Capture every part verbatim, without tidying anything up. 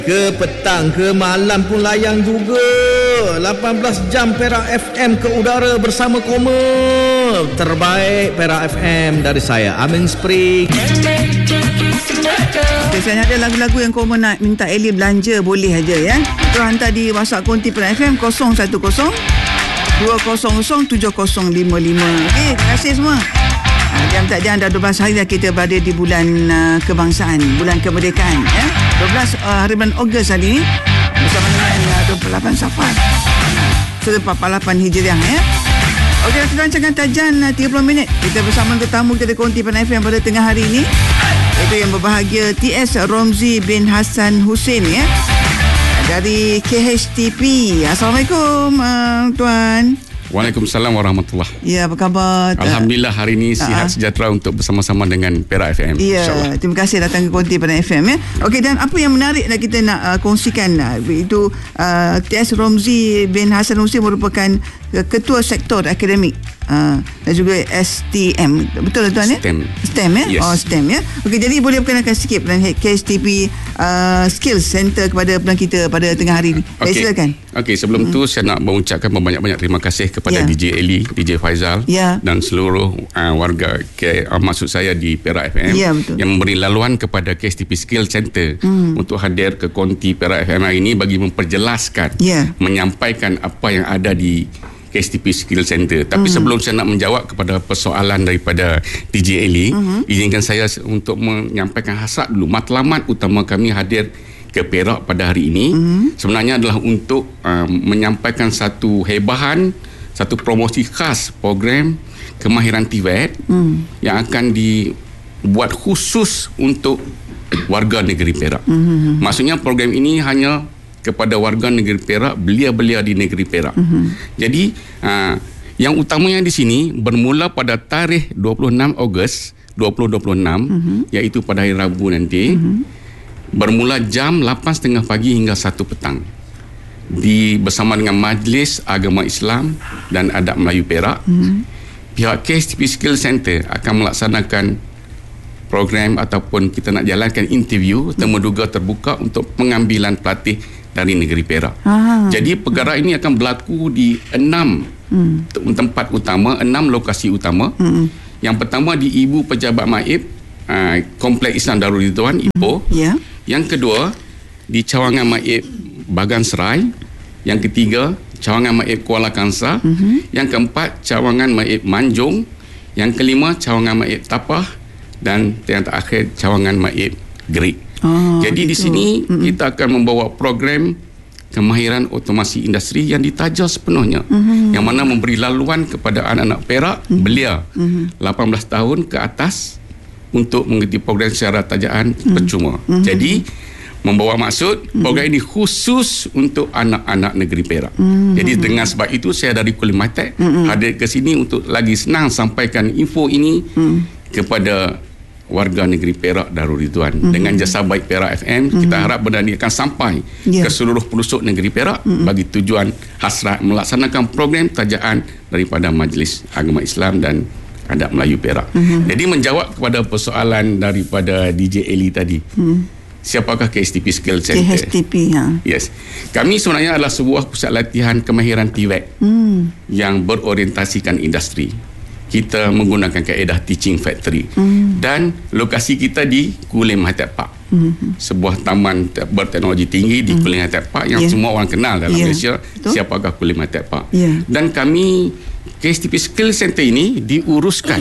Ke petang, ke malam pun layang juga. lapan belas jam Perak F M ke udara bersama Koma. Terbaik Perak F M dari saya, Amin Spring. Biasanya ada lagu-lagu yang Koma nak minta Eli belanja, boleh aja ya. Itu hantar di WhatsApp konti Perak F M kosong satu kosong dua kosong kosong tujuh kosong lima lima. Okey, terima kasih semua. Jam tak jam dah dua belas hari dah kita berada di bulan uh, kebangsaan, bulan kemerdekaan ya. dua belas uh, hari bulan Ogos hari ini bersama dengan uh, dua puluh lapan Safar seribu empat puluh lapan Hijriah ya. Okey, kita rancangan Tajan uh, tiga puluh minit. Kita bersama tetamu kita di Konti Perak F M pada tengah hari ini, iaitu yang berbahagia T S Romzi bin Hassan Hussein ya, dari K H T P. Assalamualaikum uh, Tuan. Waalaikumsalam warahmatullahi. Ya, apa khabar? Alhamdulillah hari ini sihat uh-huh. sejahtera untuk bersama-sama dengan Perak F M. Ya, terima kasih datang ke Konti Perak F M ya. Okey, dan apa yang menarik nak kita nak uh, kongsikan uh, itu uh, T S Romzi bin Hassan Hussein merupakan uh, ketua sektor akademik uh, dan juga S T M. Betul tuan ya? STEM. STEM ya? Yes. Oh, STEM ya. Okey, jadi boleh perkenalkan sikit peran K H T P uh, Skills Center kepada peran kita pada tengah hari ini. Baik, okay. Silakan. Okey, sebelum hmm. tu saya nak mengucapkan banyak-banyak terima kasih kepada yeah. D J Eli, D J Faizal yeah. dan seluruh uh, warga K, uh, maksud saya di Perak F M yeah, yang memberi laluan kepada K H T P Skill Center hmm. untuk hadir ke Konti Perak F M hari ini bagi memperjelaskan, yeah. menyampaikan apa yang ada di K H T P Skill Center. Tapi hmm. sebelum saya nak menjawab kepada persoalan daripada D J Eli, hmm. izinkan saya untuk menyampaikan hasrat dulu. Matlamat utama kami hadir ke Perak pada hari ini mm-hmm. sebenarnya adalah untuk uh, menyampaikan satu hebahan, satu promosi khas program kemahiran T V E T mm. yang akan dibuat khusus untuk warga negeri Perak. Mm-hmm. Maksudnya program ini hanya kepada warga negeri Perak, belia-belia di negeri Perak. Mm-hmm. Jadi uh, yang utamanya di sini bermula pada tarikh dua puluh enam Ogos dua ribu dua puluh enam mm-hmm. iaitu pada hari Rabu nanti. Mm-hmm. Bermula jam lapan tiga puluh pagi hingga satu petang di bersama dengan Majlis Agama Islam dan Adab Melayu Perak. Hmm. Pihak K H T P Skill Center akan melaksanakan program ataupun kita nak jalankan interview temuduga terbuka untuk pengambilan pelatih dari negeri Perak. Aha. Jadi perkara ini akan berlaku di enam hmm. tempat utama, enam lokasi utama. Hmm. Yang pertama di Ibu Pejabat Maib, uh, Kompleks Islam Darul Ridwan, I P O. Hmm. Yeah. Yang kedua, di Cawangan Maib Bagan Serai. Yang ketiga, Cawangan Maib Kuala Kangsar. Mm-hmm. Yang keempat, Cawangan Maib Manjung. Yang kelima, Cawangan Maib Tapah. Dan yang terakhir, Cawangan Maib Gerik. Oh, Jadi gitu. Di sini mm-hmm. kita akan membawa program kemahiran otomasi industri yang ditaja sepenuhnya. Mm-hmm. Yang mana memberi laluan kepada anak-anak Perak, mm-hmm. belia mm-hmm. lapan belas tahun ke atas untuk mengikuti program secara tajaan hmm. percuma. Hmm. Jadi membawa maksud program hmm. ini khusus untuk anak-anak negeri Perak. Hmm. Jadi dengan sebab itu saya dari Kulim Matek hmm. hadir ke sini untuk lagi senang sampaikan info ini hmm. kepada warga negeri Perak Darul Ridwan. Hmm. Dengan jasa baik Perak F M, hmm. kita harap benda ini akan sampai yeah. ke seluruh pelosok negeri Perak hmm. bagi tujuan hasrat melaksanakan program tajaan daripada Majlis Agama Islam dan Adab Melayu Perak. Mm-hmm. Jadi menjawab kepada persoalan daripada D J Eli tadi. Mm. Siapakah K H T P Skill Center? K H T P, ha. Yes. Kami sebenarnya adalah sebuah pusat latihan kemahiran T V E T mm. yang berorientasikan industri. Kita menggunakan kaedah teaching factory. Mm. Dan lokasi kita di Kulim High-Tech Park. Mm-hmm. Sebuah taman berteknologi tinggi di mm. Kulim High-Tech Park yang yeah. semua orang kenal dalam yeah. Malaysia. Betul? Siapakah Kulim High-Tech Park? Yeah. Dan kami K H T P Skill Center ini diuruskan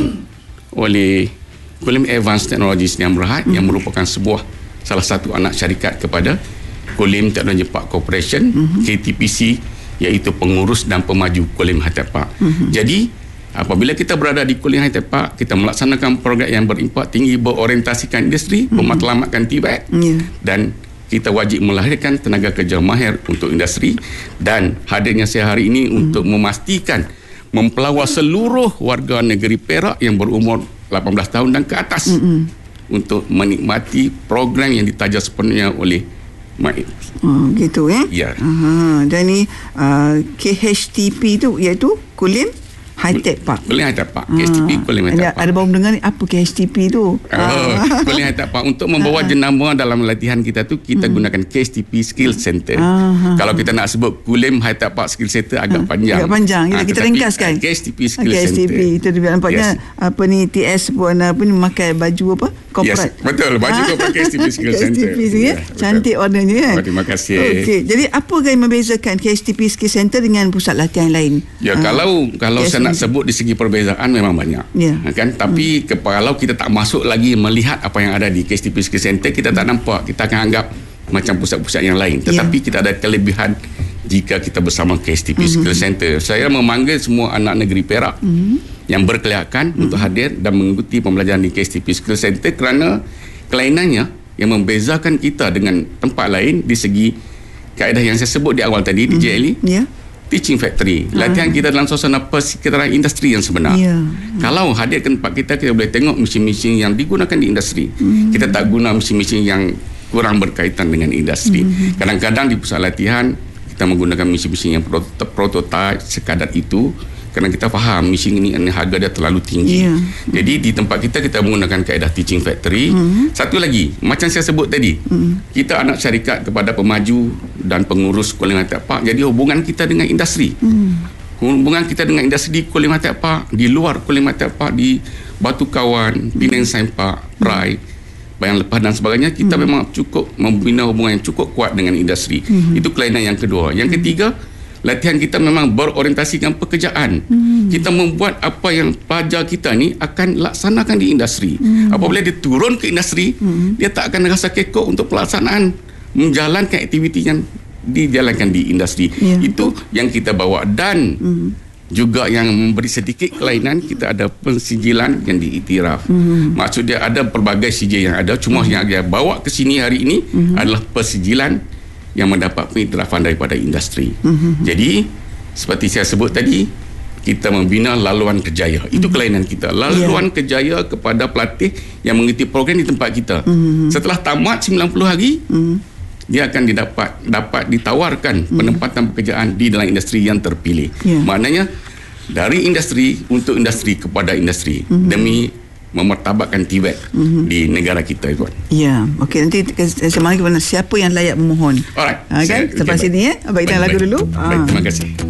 oleh Kulim Advanced Technology Sdn Bhd mm. yang merupakan sebuah salah satu anak syarikat kepada Kulim Technology Park Corporation, mm-hmm. K T P C, iaitu pengurus dan pemaju Kulim High-Tech Park. Mm-hmm. Jadi apabila kita berada di Kulim High-Tech Park, kita melaksanakan program yang berimpak tinggi, berorientasikan industri, mm-hmm. mematlamatkan T V E T yeah. dan kita wajib melahirkan tenaga kerja mahir untuk industri. Dan hadirnya saya hari ini mm-hmm. untuk memastikan mempelawar seluruh warga negeri Perak yang berumur lapan belas tahun dan ke atas mm-hmm. untuk menikmati program yang ditaja sepenuhnya oleh Maib. Oh, gitu eh? Ya. Aha. Dan ni uh, K H T P tu iaitu Kulim High Tech Park. Kulim High Tech Park. K S T P Kulim High Tech Park. Ada baru mendengar ni, apa K S T P tu? Oh, Kulim High Tech Park. Untuk membawa jenama dalam latihan kita tu, kita hmm. gunakan K S T P Skill Center. Ah, Kalau kita nak sebut Kulim High Tech Park Skill Center agak ah, panjang. Agak panjang. Jadi, ah, kita ringkaskan. K S T P Skill K S T P, Center. Itu dia nampaknya yes. apa ni T S pun apa ni memakai baju apa? Corporate. Yes, betul. Baju corporate K S T P Skill Center. K S T P ya. Cantik warnanya kan. Oh, terima kasih. Okey. Jadi apa yang membezakan K S T P Skill Center dengan pusat latihan lain? Ya, ah, kalau kalau saya nak sebut di segi perbezaan memang banyak. Yeah. Kan? Tapi hmm. kalau kita tak masuk lagi melihat apa yang ada di K S T P Skill Center, kita tak nampak. Kita akan anggap macam pusat-pusat yang lain. Tetapi yeah. kita ada kelebihan jika kita bersama K S T P mm-hmm. Skill Center. Saya memanggil semua anak negeri Perak mm-hmm. yang berkelayakan mm-hmm. untuk hadir dan mengikuti pembelajaran di K S T P Skill Center kerana kelainannya yang membezakan kita dengan tempat lain di segi kaedah yang saya sebut di awal tadi, mm-hmm. D J Ellie. Yeah. Teaching factory. Latihan uh. kita dalam suasana persekitaran industri yang sebenar. Yeah. Hmm. Kalau hadir ke tempat kita, kita boleh tengok mesin-mesin yang digunakan di industri. Hmm. Kita tak guna mesin-mesin yang kurang berkaitan dengan industri. Hmm. Kadang-kadang di pusat latihan, kita menggunakan mesin-mesin yang prototype sekadar itu kerana kita faham mesin ini harga dia terlalu tinggi. Yeah. Jadi di tempat kita, kita menggunakan kaedah teaching factory. Hmm. Satu lagi, macam saya sebut tadi, hmm. kita anak syarikat kepada pemaju dan pengurus Kulim High Tech Park. Jadi hubungan kita dengan industri. Hmm. Hubungan kita dengan industri di Kulim High Tech Park, di luar Kulim High Tech Park, di Batu Kawan, Penang Science Park, Pride, Bayan Lepas dan sebagainya, kita hmm. memang cukup membina hubungan yang cukup kuat dengan industri. Hmm. Itu kelainan yang kedua. Yang ketiga, latihan kita memang berorientasi dengan pekerjaan. Hmm. Kita membuat apa yang pelajar kita ni akan laksanakan di industri. Hmm. Apabila dia turun ke industri, hmm. dia tak akan rasa kekok untuk pelaksanaan menjalankan aktiviti yang dijalankan di industri. Yeah. Itu yang kita bawa. Dan hmm. juga yang memberi sedikit kelainan, kita ada pensijilan yang diiktiraf. Hmm. Maksud dia ada pelbagai sijil yang ada, cuma hmm. yang dia bawa ke sini hari ini hmm. adalah pensijilan yang mendapat pengiktirafan daripada industri. Mm-hmm. Jadi seperti saya sebut tadi, kita membina laluan kerjaya. Itu mm-hmm. kelainan kita. Laluan yeah. kerjaya kepada pelatih yang mengikuti program di tempat kita. Mm-hmm. Setelah tamat sembilan puluh hari, mm-hmm. dia akan didapat dapat ditawarkan mm-hmm. penempatan pekerjaan di dalam industri yang terpilih. Yeah. Maknanya dari industri untuk industri kepada industri mm-hmm. demi memertabatkan T V E T mm-hmm. di negara kita, tuan. Ya, okey, nanti saya mari kepada siapa yang layak memohon. Alright. Ha, kan? Sampai okay, sini ya. Baik, kita lagu dulu. Baik, terima kasih.